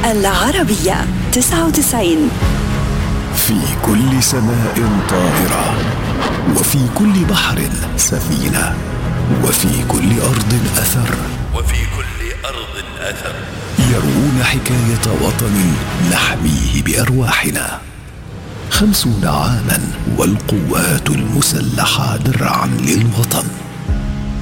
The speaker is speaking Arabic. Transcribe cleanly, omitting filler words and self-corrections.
العربية 99. في كل سماء طائرة، وفي كل بحر سفينة، وفي كل أرض أثر، يروون حكاية وطن نحميه بأرواحنا. 50 عاما والقوات المسلحة درعا للوطن.